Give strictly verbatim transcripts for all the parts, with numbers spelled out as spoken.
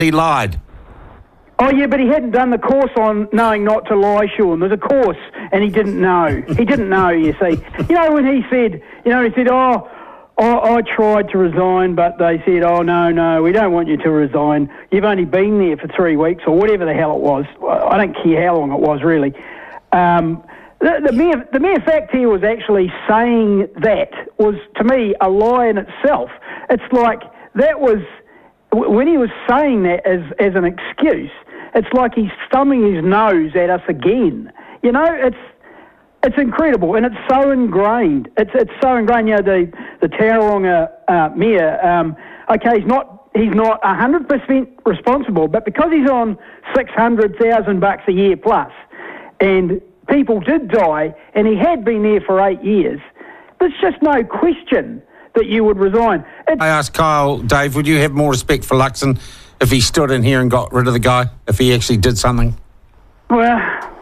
He lied. Oh, yeah, but he hadn't done the course on knowing not to lie, Sean. There's a course, and he didn't know. He didn't know, you see. You know, when he said, you know, he said, oh, I, I tried to resign, but they said, oh, no, no, we don't want you to resign. You've only been there for three weeks or whatever the hell it was. I don't care how long it was, really. Um, the, the, mere, the mere fact he was actually saying that was, to me, a lie in itself. It's like that was, when he was saying that as, as an excuse, it's like he's thumbing his nose at us again. You know, it's it's incredible, and it's so ingrained. It's it's so ingrained. You know, the the Tauranga uh, mayor. Um, okay, he's not he's not a hundred percent responsible, but because he's on six hundred thousand bucks a year plus, and people did die, and he had been there for eight years. There's just no question that you would resign. It's, I asked Kyle, Dave, would you have more respect for Luxon if he stood in here and got rid of the guy, if he actually did something? Well,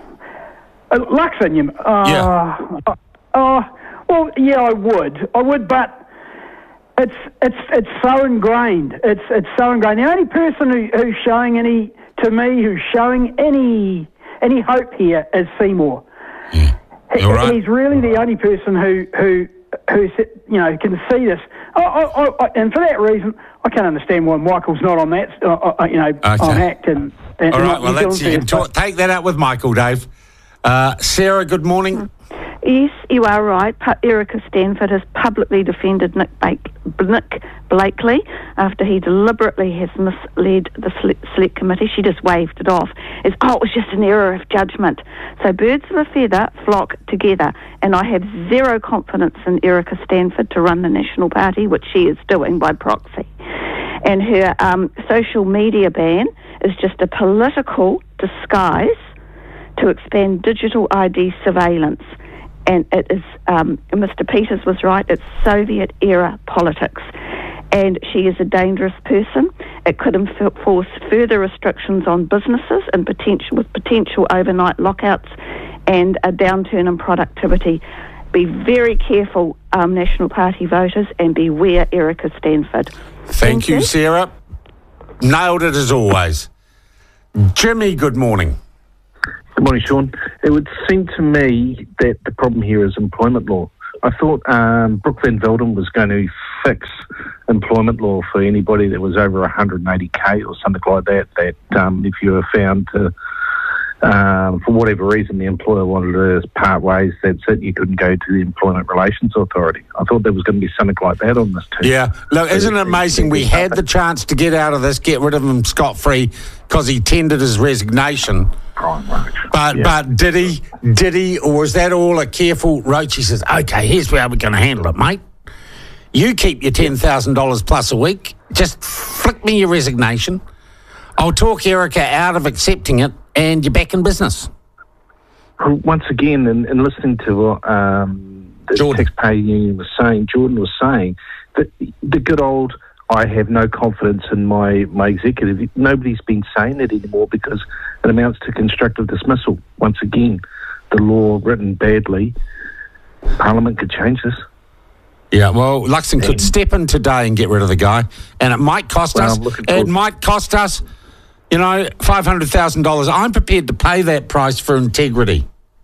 uh, Luxon, you... Uh, yeah. Uh, uh, well, yeah, I would. I would, but it's it's it's so ingrained. It's it's so ingrained. The only person who, who's showing any, to me, who's showing any any hope here is Seymour. Yeah. He, right. He's really the only person who... who who you know can see this, I, I, I, and for that reason, I can't understand why Michael's not on that, uh, uh, you know, okay. on ACT. And, and all right, well, let's you can talk, take that out with Michael, Dave. Uh, Sarah, good morning. Yes, you are right. Erica Stanford has publicly defended Nick, Bake, Nick Blakely after he deliberately has misled the select committee. She just waved it off as, oh, it was just an error of judgment. So birds of a feather flock together, and I have zero confidence in Erica Stanford to run the National Party, which she is doing by proxy. And her um, social media ban is just a political disguise to expand digital I D surveillance. And it is, um, Mister Peters was right, it's Soviet-era politics. And she is a dangerous person. It could enforce further restrictions on businesses and potential with potential overnight lockouts and a downturn in productivity. Be very careful, um, National Party voters, and beware Erica Stanford. Thank, Thank you, you, Sarah. Nailed it as always. Jimmy, good morning. Good morning, Sean. It would seem to me that the problem here is employment law. I thought um, Brooke Van Velden was going to fix employment law for anybody that was over one hundred eighty K or something like that, that um, if you were found to, um, for whatever reason, the employer wanted to part ways, that's it, you couldn't go to the Employment Relations Authority. I thought there was going to be something like that on this too. Yeah. Look, isn't it amazing? We had the chance to get out of this, get rid of him scot-free because he tendered his resignation. But yeah. but did he, did he, or was that all a careful roach? He says, okay, here's how we're going to handle it, mate. You keep your ten thousand dollars plus a week. Just flick me your resignation. I'll talk Erica out of accepting it, and you're back in business. Once again, in, in listening to what um, the Jordan. taxpayer union was saying, Jordan was saying that the good old, I have no confidence in my, my executive. Nobody's been saying it anymore because it amounts to constructive dismissal. Once again, the law written badly, Parliament could change this. Yeah, well, Luxon could step in today and get rid of the guy, and it might cost well, us, it might cost us, you know, five hundred thousand dollars. I'm prepared to pay that price for integrity.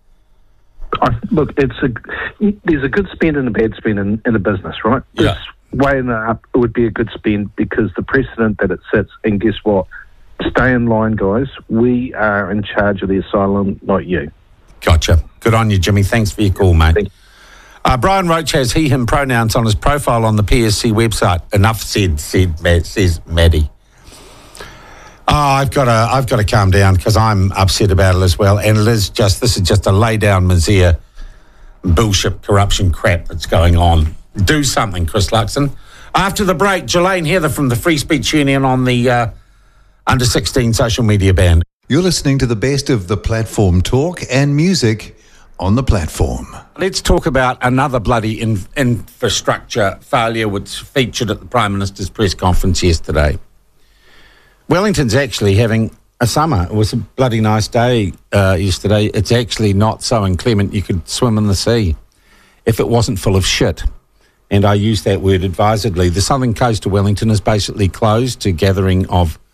I, look, it's a there's a good spend and a bad spend in, in a business, right? Yeah. It's weighing it up, it would be a good spend because the precedent that it sets, and guess what? Stay in line, guys. We are in charge of the asylum, not you. Gotcha. Good on you, Jimmy. Thanks for your call, mate. Thank you. Uh, Brian Roach has he, him pronouns on his profile on the P S C website. Enough said, said says Maddie. Oh, I've got to, I've got to calm down because I'm upset about it as well. And it is just, this is just a lay down misere bullshit, corruption crap that's going on. Do something, Chris Luxon. After the break, Jelaine Heather from the Free Speech Union on the uh, under sixteen social media ban. You're listening to the best of the platform talk and music on the platform. Let's talk about another bloody in, infrastructure failure which featured at the Prime Minister's press conference yesterday. Wellington's actually having a summer. It was a bloody nice day uh, yesterday. It's actually not so inclement you could swim in the sea if it wasn't full of shit. And I use that word advisedly. The southern coast of Wellington is basically closed to gathering of